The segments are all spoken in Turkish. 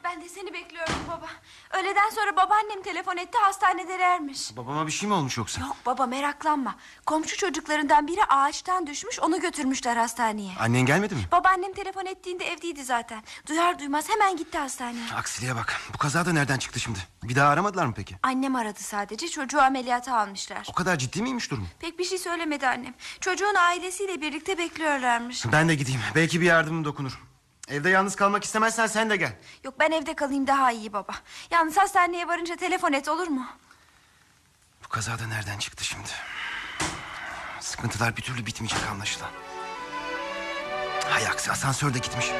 Ben de seni bekliyorum baba. Öğleden sonra babaannem telefon etti, hastanedelermiş. Babama bir şey mi olmuş yoksa? Yok baba, meraklanma. Komşu çocuklarından biri ağaçtan düşmüş, onu götürmüşler hastaneye. Annen gelmedi mi? Babaannem telefon ettiğinde evdeydi zaten. Duyar duymaz hemen gitti hastaneye. Aksiliğe bak, bu kaza da nereden çıktı şimdi? Bir daha aramadılar mı peki? Annem aradı sadece, çocuğu ameliyata almışlar. O kadar ciddi miymiş durum? Pek bir şey söylemedi annem. Çocuğun ailesiyle birlikte bekliyorlarmış. Ben de gideyim, belki bir yardımım dokunur. Evde yalnız kalmak istemezsen sen de gel. Yok, ben evde kalayım daha iyi baba. Yalnız hastaneye varınca telefon et, olur mu? Bu kaza da nereden çıktı şimdi? Sıkıntılar bir türlü bitmeyecek anlaşılan. Hay aksi, asansör de gitmiş.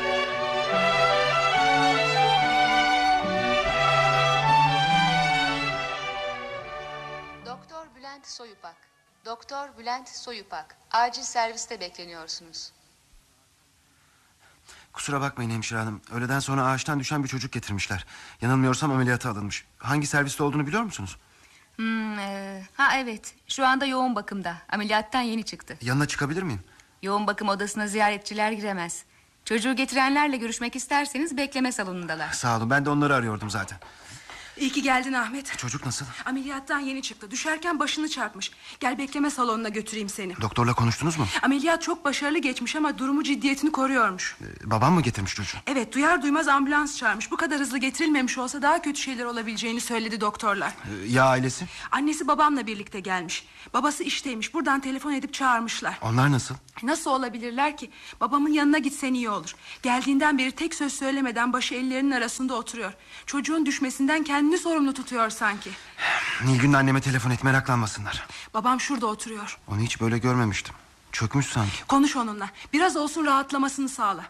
Doktor Bülent Soyupak. Doktor Bülent Soyupak. Acil serviste bekleniyorsunuz. Kusura bakmayın hemşire hanım. Öğleden sonra ağaçtan düşen bir çocuk getirmişler. Yanılmıyorsam ameliyata alınmış. Hangi serviste olduğunu biliyor musunuz? Evet, şu anda yoğun bakımda. Ameliyattan yeni çıktı. Yanına çıkabilir miyim? Yoğun bakım odasına ziyaretçiler giremez. Çocuğu getirenlerle görüşmek isterseniz bekleme salonundalar. Sağ olun, ben de onları arıyordum zaten. İyi ki geldin Ahmet. Çocuk nasıl? Ameliyattan yeni çıktı. Düşerken başını çarpmış. Gel bekleme salonuna götüreyim seni. Doktorla konuştunuz mu? Ameliyat çok başarılı geçmiş ama durumu ciddiyetini koruyormuş. Babam mı getirmiş çocuğu? Evet, duyar duymaz ambulans çağırmış. Bu kadar hızlı getirilmemiş olsa daha kötü şeyler olabileceğini söyledi doktorlar. Ya ailesi? Annesi babamla birlikte gelmiş. Babası işteymiş. Buradan telefon edip çağırmışlar. Onlar nasıl? Nasıl olabilirler ki? Babamın yanına gitsen iyi olur. Geldiğinden beri tek söz söylemeden başı ellerinin arasında oturuyor. Çocuğun düşmesinden kendini sorumlu tutuyor sanki. Nilgün'ün anneme telefon et, meraklanmasınlar. Babam şurada oturuyor. Onu hiç böyle görmemiştim. Çökmüş sanki. Konuş onunla. Biraz olsun rahatlamasını sağla.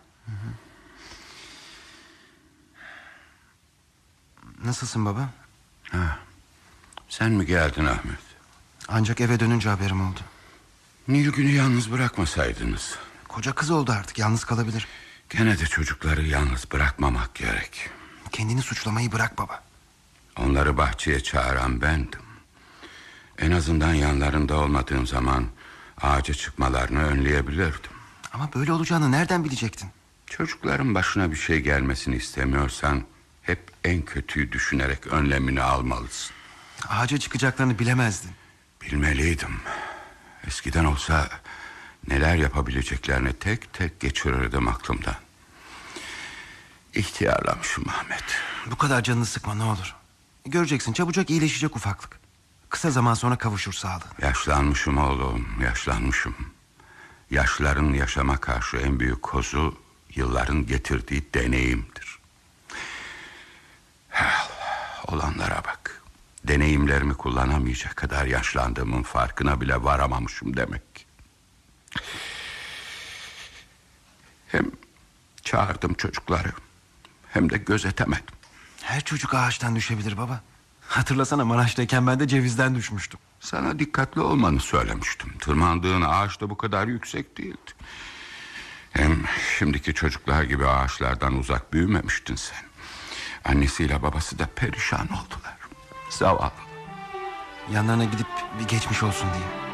Nasılsın baba? Sen mi geldin Ahmet? Ancak eve dönünce haberim oldu. Nilgün'ü yalnız bırakmasaydınız. Koca kız oldu artık, yalnız kalabilir. Gene de çocukları yalnız bırakmamak gerek. Kendini suçlamayı bırak baba. Onları bahçeye çağıran bendim. En azından yanlarında olmadığım zaman ağaca çıkmalarını önleyebilirdim. Ama böyle olacağını nereden bilecektin? Çocukların başına bir şey gelmesini istemiyorsan hep en kötüyü düşünerek önlemini almalısın. Ağaca çıkacaklarını bilemezdin. Bilmeliydim. Eskiden olsa neler yapabileceklerini tek tek geçirirdim aklımdan. İhtiyarlamışım Ahmet. Bu kadar canını sıkma ne olur. Göreceksin, çabucak iyileşecek ufaklık. Kısa zaman sonra kavuşur sağlığın. Yaşlanmışım oğlum, yaşlanmışım. Yaşların yaşama karşı en büyük kozu yılların getirdiği deneyimdir. Olanlara bak. Deneyimlerimi kullanamayacak kadar yaşlandığımın farkına bile varamamışım demek. Hem çağırdım çocukları, hem de gözetemedim. Her çocuk ağaçtan düşebilir baba. Hatırlasana, Maraş'tayken ben de cevizden düşmüştüm. Sana dikkatli olmanı söylemiştim. Tırmandığın ağaç da bu kadar yüksek değildi. Hem şimdiki çocuklar gibi ağaçlardan uzak büyümemiştin sen. Annesiyle babası da perişan oldular. Zavallı. Yanlarına gidip bir geçmiş olsun diyeyim.